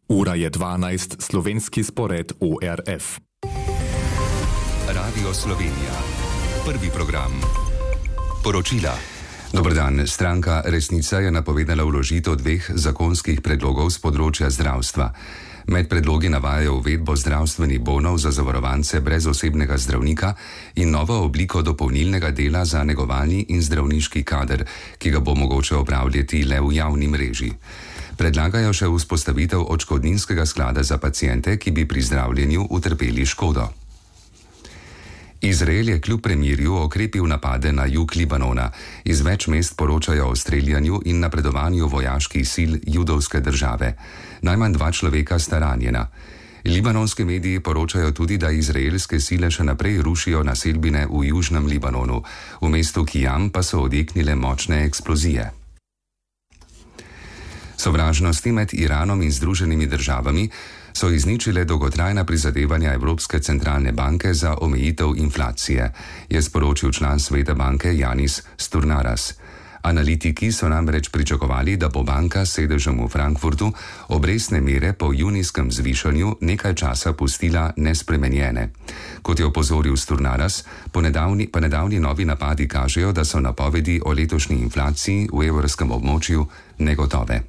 Ura je 12, slovenski spored ORF. Radio Slovenija. Prvi program. Poročila. Dober dan. Stranka Resnica je napovedala vložitev 2 zakonskih predlogov z področja zdravstva. Med predlogi navajajo uvedbo zdravstvenih bonov za zavarovance brez osebnega zdravnika in novo obliko dopolnilnega dela za negovalni in zdravniški kader, ki ga bo mogoče opravljati le v javni mreži. Predlagajo še vzpostavitev odškodninskega sklada za paciente, ki bi pri zdravljenju utrpeli škodo. Izrael je kljub premirju okrepil napade na jug Libanona. Iz več mest poročajo o streljanju in napredovanju vojaških sil judovske države. Najmanj 2 človeka sta ranjena. Libanonski mediji poročajo tudi, da izraelske sile še naprej rušijo naselbine v južnem Libanonu. V mestu Kijam pa so odjeknile močne eksplozije. Sovražnosti med Iranom in Združenimi državami so izničile dolgotrajna prizadevanja Evropske centralne banke za omejitev inflacije, je sporočil član sveta banke Yanis Sturnaras. Analitiki so namreč pričakovali, da bo banka s sedežem v Frankfurtu obrestne mere po junijskem zvišanju nekaj časa pustila nespremenjene. Kot je opozoril Sturnaras, pa nedavni novi napadi kažejo, da so napovedi o letošnji inflaciji v evrskem območju negotove.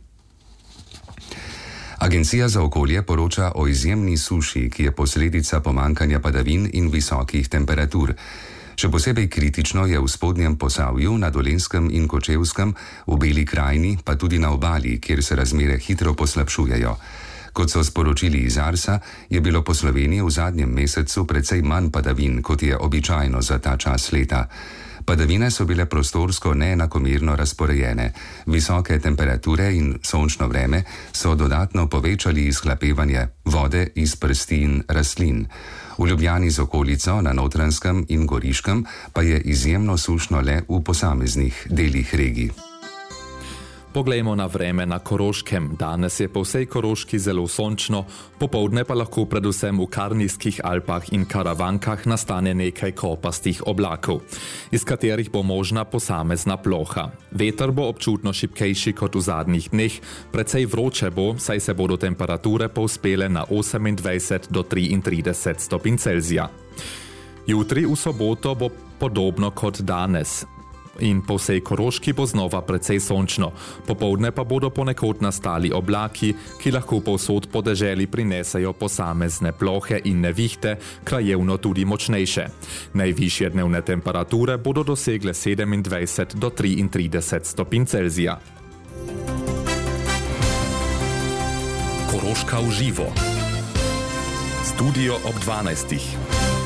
Agencija za okolje poroča o izjemni suši, ki je posledica pomankanja padavin in visokih temperatur. Še posebej kritično je v spodnjem Posavju, na Dolenjskem in Kočevskem, v Beli krajini, pa tudi na obali, kjer se razmere hitro poslabšujejo. Kot so sporočili iz Arsa, je bilo po Sloveniji v zadnjem mesecu precej manj padavin, kot je običajno za ta čas leta. Padavine so bile prostorsko neenakomerno razporejene. Visoke temperature in sončno vreme so dodatno povečali izhlapevanje vode iz prsti in rastlin. V Ljubljani z okolico, na Notranjskem in Goriškem pa je izjemno sušno le v posameznih delih regij. Poglejmo na vreme na Koroškem. Danes je po vsej Koroški zelo sončno, popoldne pa lahko predvsem v Karnijskih Alpah in Karavankah nastane nekaj kopastih oblakov, iz katerih bo možna posamezna ploha. Veter bo občutno šibkejši kot v zadnjih dneh, precej vroče bo, saj se bodo temperature povzpele na 28 do 33 stopinj Celzija. Jutri v soboto bo podobno kot danes. In po vsej Koroški bo znova precej sončno. Popoldne pa bodo ponekod nastali oblaki, ki lahko povsod po deželi prinesejo posamezne plohe in nevihte, krajevno tudi močnejše. Najvišje dnevne temperature bodo dosegle 27 do 33 stopinj Celzija. Koroška v živo. Studio ob 12.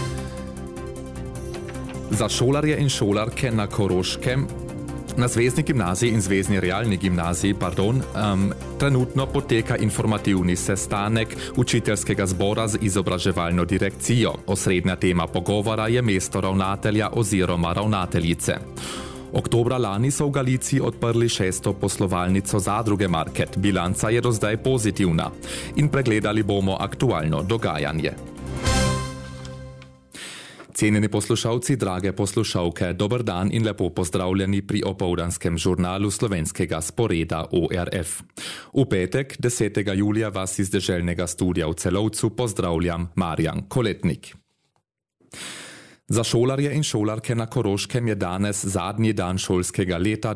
Za šolarje in šolarke na Koroškem, na Zvezni gimnaziji in Zvezni realni gimnaziji, trenutno poteka informativni sestanek učiteljskega zbora z izobraževalno direkcijo. Osrednja tema pogovora je mesto ravnatelja oziroma ravnateljice. Oktobra lani so v Galiciji odprli 6. poslovalnico Zadruge Market. Bilanca je do zdaj pozitivna in pregledali bomo aktualno dogajanje. Cenjeni poslušalci, drage poslušalke, dober dan in lepo pozdravljeni pri opoldanskem žurnalu slovenskega sporeda ORF. V petek, 10. julija, vas iz deželnega studia v Celovcu pozdravljam Marjan Koletnik. Za šolarje in šolarke na Koroškem je danes zadnji dan šolskega leta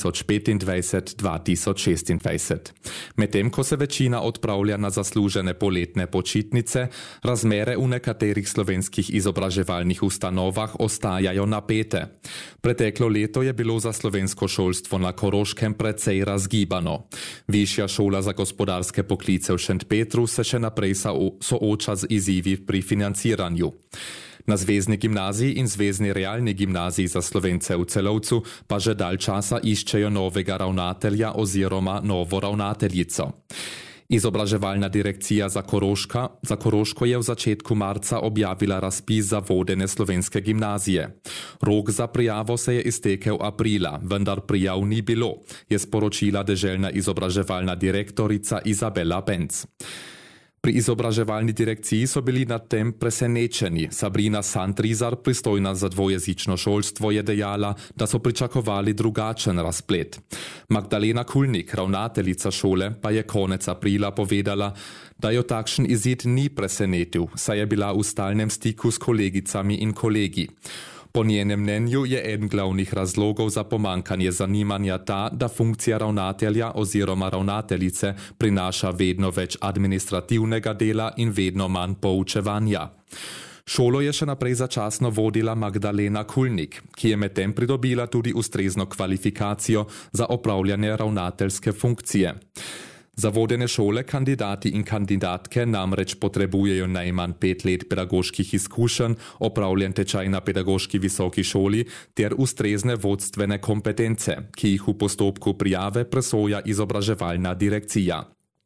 2025-2026. Medtem ko se večina odpravlja na zaslužene poletne počitnice, razmere v nekaterih slovenskih izobraževalnih ustanovah ostajajo napete. Preteklo leto je bilo za slovensko šolstvo na Koroškem precej razgibano. Višja šola za gospodarske poklice v Šentpetru se še naprej sooča z izzivi pri financiranju. Na Zvezni gimnaziji in Zvezni realni gimnaziji za Slovence v Celovcu pa že dalj časa iščejo novega ravnatelja oziroma novo ravnateljico. Izobraževalna direkcija za Koroško je v začetku marca objavila razpis za vodene slovenske gimnazije. Rok za prijavo se je iztekel aprila, vendar prijav ni bilo, je sporočila deželna izobraževalna direktorica Izabela Benc. Pri izobraževalni direkciji so bili nad tem presenečeni. Sabrina Sandrizar, pristojna za dvojezično šolstvo, je dejala, da so pričakovali drugačen razplet. Magdalena Kulnik, ravnateljica šole, pa je konec aprila povedala, da jo takšen izid ni presenetil, saj je bila v stalnem stiku s kolegicami in kolegi. Po njenem mnenju je eden glavnih razlogov za pomankanje zanimanja ta, da funkcija ravnatelja oziroma ravnateljice prinaša vedno več administrativnega dela in vedno manj poučevanja. Šolo je še naprej začasno vodila Magdalena Kulnik, ki je medtem pridobila tudi ustrezno kvalifikacijo za opravljanje ravnateljske funkcije. Za vodene šole kandidati in kandidatke namreč potrebujejo najmanj 5 let pedagoških izkušenj, opravljen tečaj na pedagoški visoki šoli ter ustrezne vodstvene kompetence, ki jih v postopku prijave presoja izobraževalna direkcija.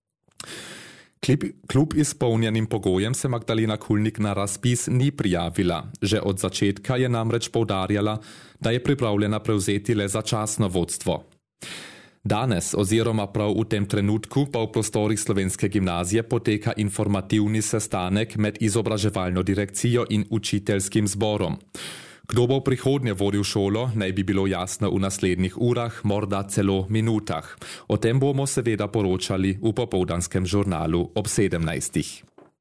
Kljub izpolnjenim pogojem se Magdalena Kulnik na razpis ni prijavila. Že od začetka je namreč poudarjala, da je pripravljena prevzeti le začasno vodstvo. Danes oziroma prav v tem trenutku pa v prostorih Slovenske gimnazije poteka informativni sestanek med izobraževalno direkcijo in učiteljskim zborom. Kdo bo v prihodnje vodil šolo, naj bi bilo jasno v naslednjih urah, morda celo minutah. O tem bomo seveda poročali v popoldanskem žurnalu ob 17.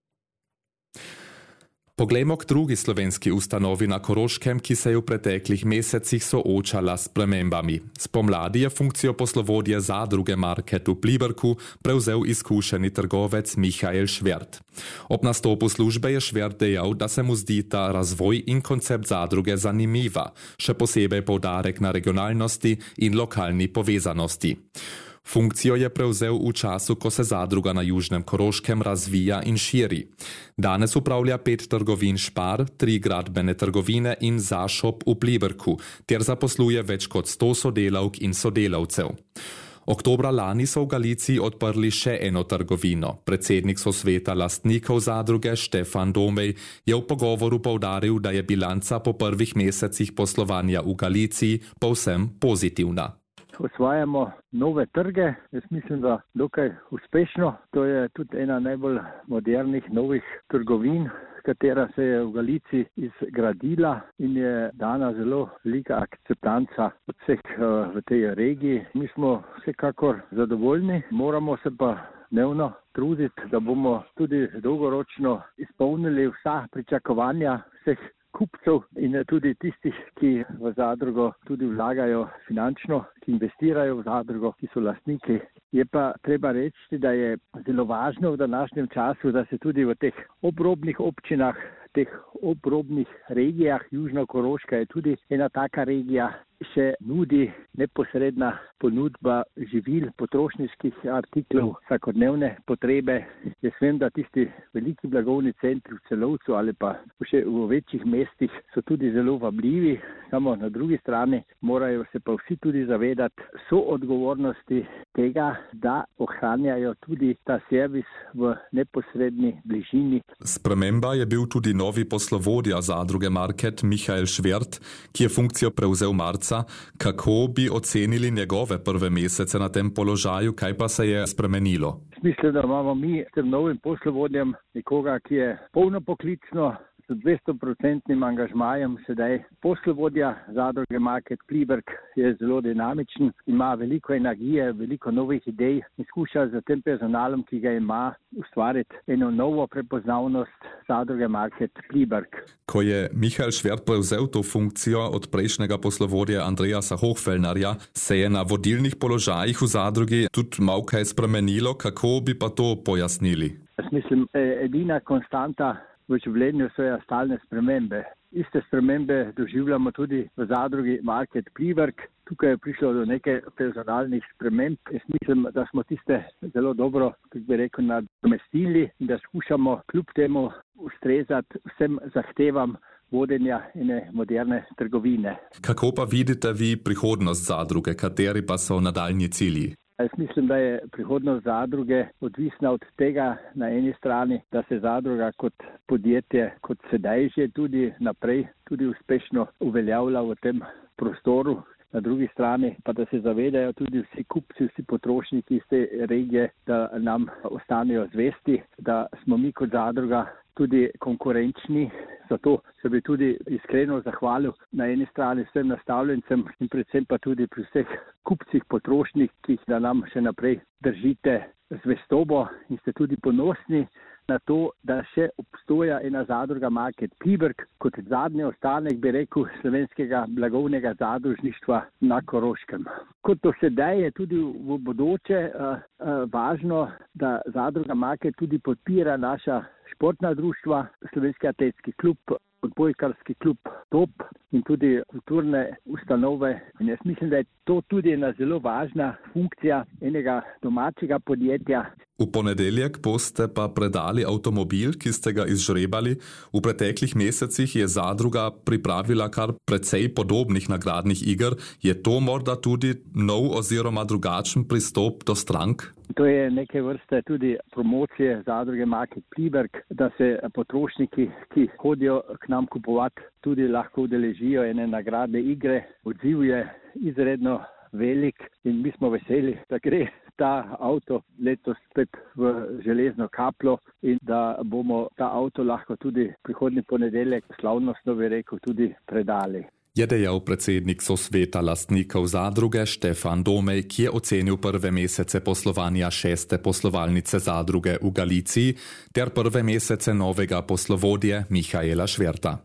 Poglejmo k drugi slovenski ustanovi na Koroškem, ki se je v preteklih mesecih soočala s spremembami. Spomladi je funkcijo poslovodje zadruge Market v Pliberku prevzel izkušeni trgovec Mihael Švert. Ob nastopu službe je Švert dejal, da se mu zdi ta razvoj in koncept zadruge zanimiva, še posebej poudarek na regionalnosti in lokalni povezanosti. Funkcijo je prevzel v času, ko se zadruga na Južnem Koroškem razvija in širi. Danes upravlja 5 trgovin Špar, 3 gradbene trgovine in Zašop v Pliberku, ter zaposluje več kot 100 sodelavk in sodelavcev. Oktobra lani so v Galiciji odprli še eno trgovino. Predsednik sosveta lastnikov zadruge Štefan Domej je v pogovoru poudaril, da je bilanca po prvih mesecih poslovanja v Galiciji povsem pozitivna. Osvajamo nove trge, jaz mislim, da dokaj uspešno. To je tudi ena najbolj modernih novih trgovin, katera se je v Galiciji izgradila in je dana zelo velika akceptanca od vseh v tej regiji. Mi smo vsekakor zadovoljni, moramo se pa dnevno truditi, da bomo tudi dolgoročno izpolnili vsa pričakovanja vseh kupcev in tudi tistih, ki v zadrugo tudi vlagajo finančno, ki investirajo v zadrugo, ki so lastniki. Je pa treba reči, da je zelo važno v današnjem času, da se tudi v teh obrobnih občinah, teh obrobnih regijah, Južna Koroška je tudi ena taka regija, še nudi neposredna ponudba živil, potrošniških artiklov, vsakodnevne potrebe. Jaz vem, da tisti veliki blagovni centri v Celovcu ali pa še v večjih mestih so tudi zelo vabljivi, samo na drugi strani morajo se pa vsi tudi zavedati soodgovornosti tega, da ohranjajo tudi ta servis v neposredni bližini. Sprememba je bil tudi novi poslovodja zadruge Market Mihael Švert, ki je funkcijo prevzel marca. Kako bi ocenili njegove prve mesece na tem položaju, kaj pa se je spremenilo? Mislim, da imamo mi s tem novim poslovodjem nekoga, ki je polnopoklicno, s 200% angažmajem sedaj. Poslovodja zadruge Market Pliberk je zelo dinamičen, ima veliko energije, veliko novih idej in skuša z tem personalom, ki ga ima, ustvariti eno novo prepoznavnost zadruge Market Pliberk. Ko je Mihael Švert prevzel to funkcijo od prejšnjega poslovodja Andreasa Hochfellnerja, se je na vodilnih položajih v zadrugi tudi malo kaj spremenilo. Kako bi pa to pojasnili? Jaz mislim, edina konstanta v življenju so stalne spremembe. Iste spremembe doživljamo tudi v zadrugi Market Pliberk. Tukaj je prišlo do nekaj personalnih sprememb. Jaz mislim, da smo tiste zelo dobro, kako bi rekel, nadomestili in da skušamo kljub temu ustrezati vsem zahtevam vodenja ene moderne trgovine. Kako pa vidite vi prihodnost zadruge, kateri pa so nadaljnji cilji? Jaz mislim, da je prihodnost zadruge odvisna od tega na eni strani, da se zadruga kot podjetje, kot sedaj že tudi naprej, tudi uspešno uveljavlja v tem prostoru. na drugi strani pa da se zavedajo tudi vsi kupci, vsi potrošniki iz te regije, da nam ostanejo zvesti, da smo mi kot zadruga tudi konkurenčni. Zato se bi tudi iskreno zahvalil na eni strani vsem nastavljencem in predvsem pa tudi pri vseh kupcih, potrošnikih, da nam še naprej držite zvestobo in ste tudi ponosni na to, da še obstoja ena zadruga Market Pliberk kot zadnji ostanek, bi rekel, slovenskega blagovnega zadružništva na Koroškem. Kot do sedaj je tudi v bodoče važno, da zadruga Market tudi podpira naša športna društva, Slovenski atletski klub, odbojkarski klub Top in tudi kulturne ustanove. In jaz mislim, da je to tudi ena zelo važna funkcija enega domačega podjetja. V ponedeljek boste pa predali avtomobil, ki ste ga izžrebali. V preteklih mesecih je zadruga pripravila kar precej podobnih nagradnih iger. Je to morda tudi nov oziroma drugačen pristop do strank? To je neke vrste tudi promocije zadruge Market Pliberk, da se potrošniki, ki hodijo k nam kupovati, tudi lahko udeležijo ene nagradne igre. Odziv je izredno velik in mi smo veseli, da gre ta avto letos spet v železno kaplo in da bomo ta avto lahko tudi prihodnji ponedeljek slavnostno, bi rekel, tudi predali. Je dejal predsednik sosveta lastnikov zadruge Štefan Domej, ki je ocenil prve mesece poslovanja 6. poslovalnice zadruge v Galiciji ter prve mesece novega poslovodje Mihaela Šverta.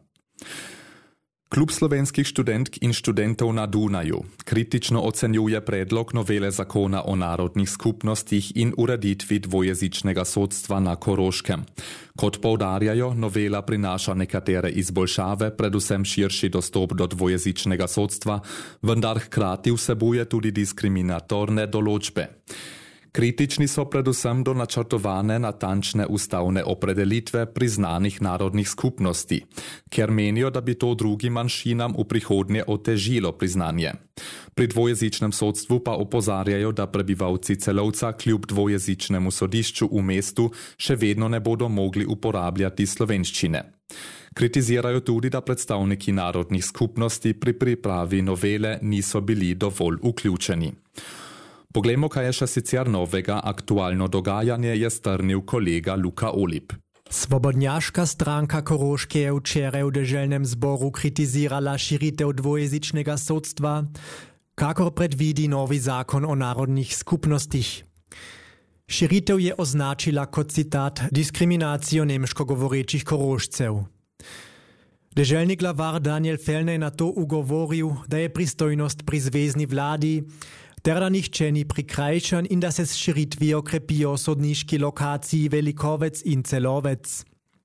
Klub slovenskih študentk in študentov na Dunaju kritično ocenjuje predlog novele zakona o narodnih skupnostih in ureditvi dvojezičnega sodstva na Koroškem. Kot poudarjajo, novela prinaša nekatere izboljšave, predvsem širši dostop do dvojezičnega sodstva, vendar hkrati vsebuje tudi diskriminatorne določbe. Kritični so predvsem do načrtovane natančne ustavne opredelitve priznanih narodnih skupnosti, ker menijo, da bi to drugim manjšinam v prihodnje otežilo priznanje. Pri dvojezičnem sodstvu pa opozarjajo, da prebivalci Celovca kljub dvojezičnemu sodišču v mestu še vedno ne bodo mogli uporabljati slovenščine. Kritizirajo tudi, da predstavniki narodnih skupnosti pri pripravi novele niso bili dovolj vključeni. Poglejmo, kaj je še sicer novega, aktualno dogajanje je strnil kolega Luka Olip. Svobodnjaška stranka Koroške je včeraj v deželnem zboru kritizirala širitev dvojezičnega sodstva, kakor predvidi novi zakon o narodnih skupnostih. Širitev je označila kot citat diskriminacijo nemško govorečih Korošcev. Deželni glavar Daniel Fellner je na to ugovoril, da je pristojnost pri zvezni vladi, ter da nihče ni prikrajšan in da se s širitvijo krepijo sodniški lokaciji Velikovec in Celovec.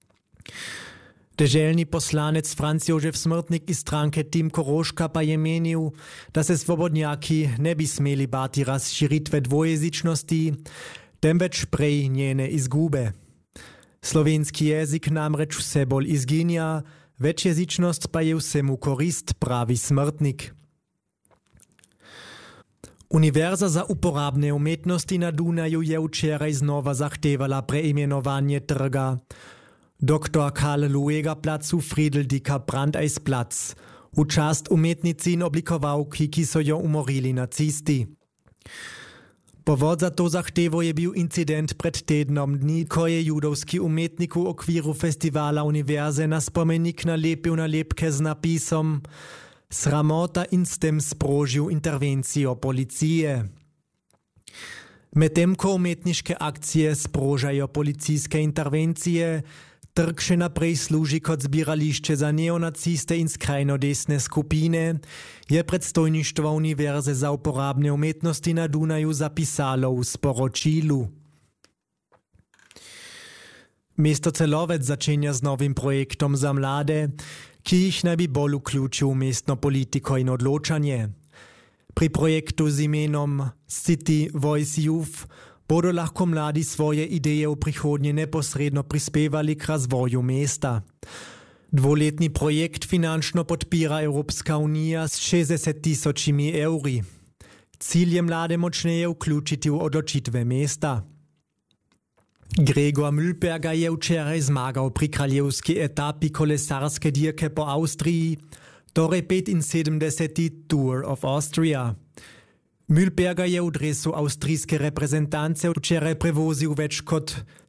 Deželni poslanec Franz Jožef Smrtnik iz stranke Tim Koroška pa je menil, da se svobodnjaki ne bi smeli bati razširitve dvojezičnosti, temveč prej njene izgube. Slovenski jezik namreč vse bolj izginja, večjezičnost pa je vsemu korist, pravi Smrtnik. Univerza za uporabne umetnosti na Dunaju je včeraj znova zahtevala preimenovanje trga Dr. Karl Luega placu Friedeldika Brandeis-Platz v čast umetnici in oblikovalki, ki so jo umorili nacisti. Povod za to zahtevo je bil incident pred tednom dni, ko je judovski umetnik v okviru festivala univerze na spomenik nalepil nalepke z napisom Sramota in s tem sprožil intervencijo policije. Medtem ko umetniške akcije sprožajo policijske intervencije, trg še naprej služi kot zbirališče za neonaciste in skrajno desne skupine, je predstojništvo Univerze za uporabne umetnosti na Dunaju zapisalo v sporočilu. Mesto Celovec začenja z novim projektom za mlade, ki jih naj bi bolj vključil v mestno politiko in odločanje. Pri projektu z imenom City Voice Youth bodo lahko mladi svoje ideje v prihodnje neposredno prispevali k razvoju mesta. Dvoletni projekt finančno podpira Evropska unija s 60 000 evri. Cilj je mlade močneje vključiti v odločitve mesta. Gregor Mühlberger je včeraj zmagal pri kraljevski etapi kolesarske dirke po Avstriji. torej 75. Tour of Austria. Mühlberger je v dresu avstrijske reprezentance včeraj prevozil več kot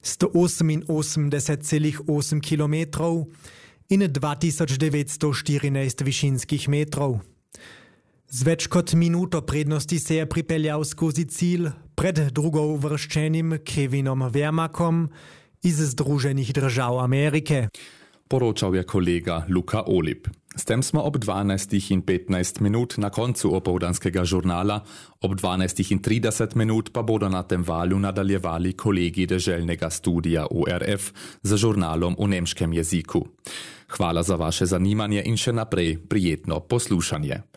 188,8 km in 2914 višinskih metrov. Z več kot minuto prednosti se je pripeljal skozi cilj pred drugouvrščenim Kevinom Vermaakom iz Združenih držav Amerike. Poročal je kolega Luka Olip. S tem smo ob 12:15 na koncu opoldanskega žurnala, ob 12:30 pa bodo na tem valu nadaljevali kolegi deželnega studija ORF za žurnalom v nemškem jeziku. Hvala za vaše zanimanje in še naprej prijetno poslušanje.